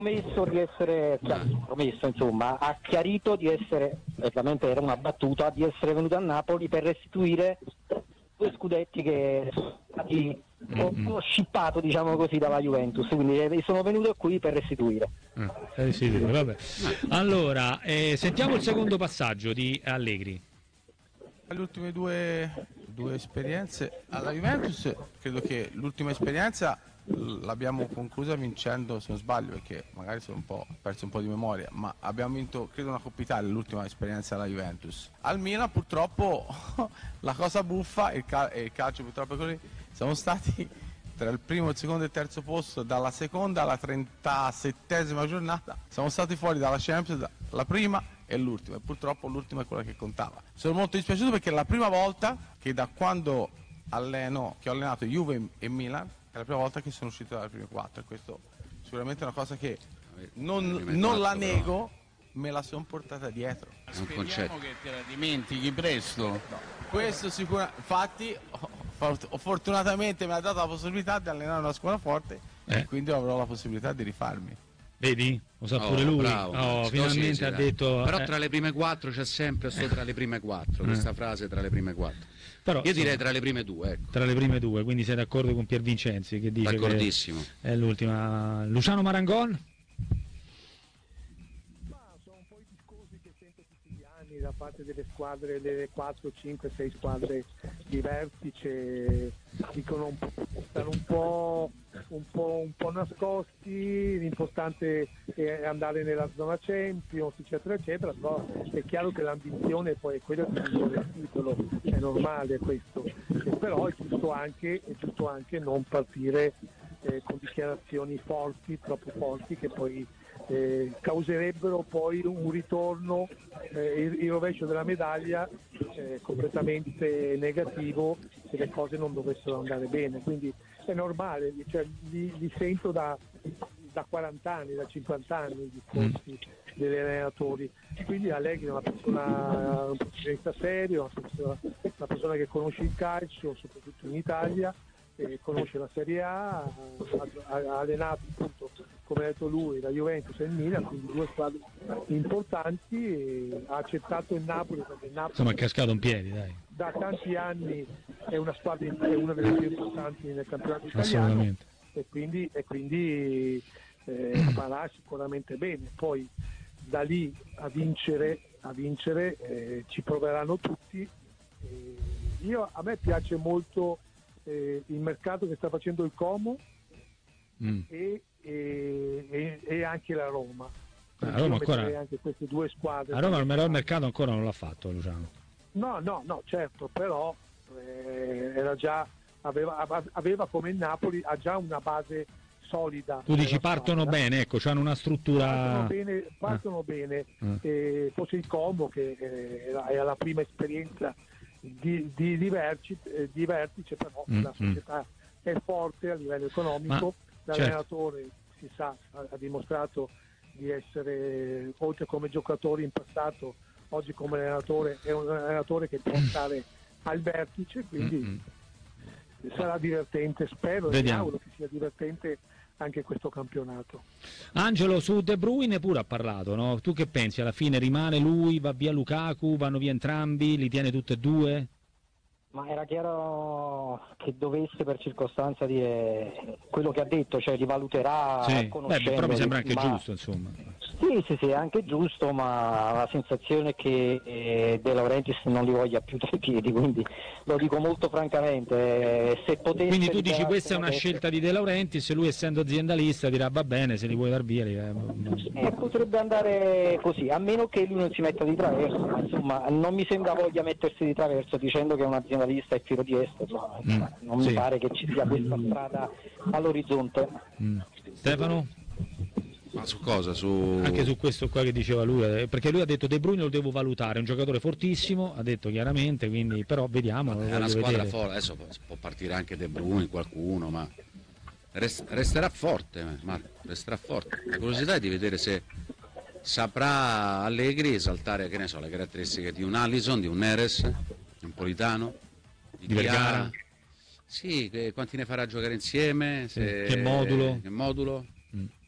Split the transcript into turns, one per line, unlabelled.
promesso di essere promesso, insomma, ha chiarito di essere, ovviamente era una battuta, di essere venuto a Napoli per restituire 2 scudetti che sono stati scippato, diciamo così, dalla Juventus, quindi sono venuto qui per restituire.
Vabbè. Allora, sentiamo il secondo passaggio di Allegri.
Le ultime due esperienze alla Juventus, credo che l'ultima esperienza l'abbiamo conclusa vincendo, se non sbaglio, perché magari sono perso un po' di memoria, ma abbiamo vinto credo una Coppa Italia l'ultima esperienza alla Juventus. Al Milan purtroppo la cosa buffa, il calcio purtroppo è così, siamo stati tra il primo, il secondo e il terzo posto dalla seconda alla 37esima giornata, siamo stati fuori dalla Champions la prima e l'ultima, e purtroppo l'ultima è quella che contava. Sono molto dispiaciuto perché è la prima volta che da quando che ho allenato Juve e Milan è la prima volta che sono uscito dalle prime 4, e questo sicuramente è una cosa che non la nego, me la sono portata dietro.
Speriamo che te la dimentichi presto.
No, questo sicuramente, infatti fortunatamente mi ha dato la possibilità di allenare una squadra forte e quindi avrò la possibilità di rifarmi.
Vedi? Lo sa pure lui.
Bravo,
Finalmente ha detto.
Però tra le prime 4 c'è sempre tra le prime 4, questa frase tra le prime 4.
Però,
io direi tra le prime 2, ecco.
Tra le prime 2, quindi sei d'accordo con Pier Vincenzi che dice
d'accordissimo,
che è l'ultima. Luciano Marangon?
Sono un po' i discorsi che sento tutti gli anni da parte delle squadre, delle 4, 5, 6 squadre di vertice, dicono stanno un po' nascosti, l'importante è andare nella zona Champions, eccetera eccetera, però è chiaro che l'ambizione poi è quella di vincere il titolo, è normale questo, però è giusto anche non partire con dichiarazioni forti, troppo forti, che poi causerebbero poi un ritorno, il rovescio della medaglia completamente negativo se le cose non dovessero andare bene. Quindi è normale, cioè, li sento da 40 anni, da 50 anni di corsi degli allenatori. Quindi Allegri è un professionista serio, una persona che conosce il calcio, soprattutto in Italia, conosce la Serie A, ha allenato appunto, come ha detto lui, la Juventus e il Milan, quindi 2 squadre importanti, e ha accettato il Napoli perché il Napoli,
insomma, è cascato in piedi, dai.
Da tanti anni è una squadra, è una delle più importanti nel campionato italiano,
assolutamente,
e quindi farà sicuramente bene. Poi da lì a vincere ci proveranno tutti. A me piace molto il mercato che sta facendo il Como e anche la Roma.
A Roma ancora,
anche queste 2 squadre.
A Roma il mercato ancora non l'ha fatto, Luciano.
No, certo, però era già aveva come il Napoli, ha già una base solida.
Tu dici partono bene, ecco, hanno una struttura.
Partono bene. Forse il Como, che è alla prima esperienza di vertice, però la società è forte a livello economico, l'allenatore si sa, ha dimostrato di essere, oltre come giocatore in passato, oggi come allenatore è un allenatore che può stare al vertice, quindi sarà divertente, spero e mi auguro che sia divertente anche questo campionato.
Angelo, su De Bruyne pure ha parlato, no? Tu che pensi? Alla fine rimane lui, va via Lukaku, vanno via entrambi, li tiene tutte e 2?
Ma era chiaro che dovesse per circostanza dire quello che ha detto, cioè rivaluterà,
però mi sembra anche giusto, insomma.
Sì, è anche giusto, ma la sensazione è che De Laurentiis non li voglia più tra i piedi, quindi lo dico molto francamente. Se potesse,
quindi tu dici questa è una scelta di De Laurentiis, lui essendo aziendalista dirà va bene, se li vuoi dar via.
Potrebbe andare così, a meno che lui non si metta di traverso, ma insomma non mi sembra voglia mettersi di traverso dicendo che è un aziendalista e filo di Est, non mi pare che ci sia questa strada all'orizzonte.
Stefano?
Ma su cosa?
Anche su questo qua che diceva lui, perché lui ha detto De Bruyne lo devo valutare, è un giocatore fortissimo, ha detto chiaramente, quindi però vediamo.
È una squadra forte, adesso può partire anche De Bruyne, qualcuno, ma resterà forte, Marco, resterà forte. La curiosità è di vedere se saprà Allegri esaltare, che ne so, le caratteristiche di un Alisson, di un Neres, di un Politano,
di Vergara.
Sì, quanti ne farà giocare insieme,
che modulo.
Che modulo.